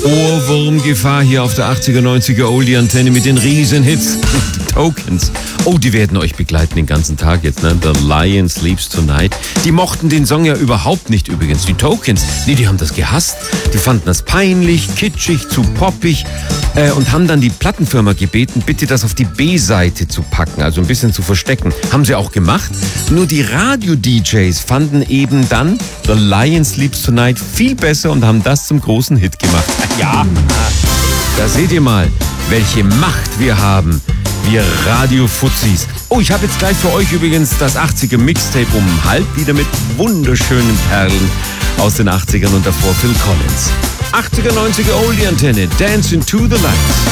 Ohrwurmgefahr hier auf der 80er, 90er Oldie-Antenne mit den Riesenhits. Die Tokens. Oh, die werden euch begleiten den ganzen Tag jetzt, ne? The Lion Sleeps Tonight. Die mochten den Song ja überhaupt nicht übrigens. Die Tokens, nee, die haben das gehasst. Die fanden das peinlich, kitschig, zu poppig und haben dann die Plattenfirma gebeten, bitte das auf die B-Seite zu packen, also ein bisschen zu verstecken. Haben sie auch gemacht. Nur die Radio-DJs fanden eben dann The Lion Sleeps Tonight viel besser und haben das zum großen Hit gemacht. Ja, da seht ihr mal, welche Macht wir haben, wir Radio-Fuzis. Oh, ich habe jetzt gleich für euch übrigens das 80er Mixtape um halb wieder mit wunderschönen Perlen aus den 80ern und davor Phil Collins. 80er, 90er Oldie-Antenne, Dance into the Lights.